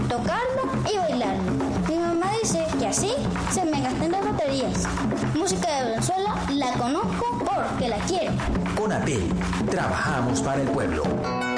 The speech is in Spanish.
tocarlo y bailarlo. Mi mamá dice que así se me gastan las baterías. Música de Venezuela la conozco porque la quiero. Conatel, trabajamos para el pueblo.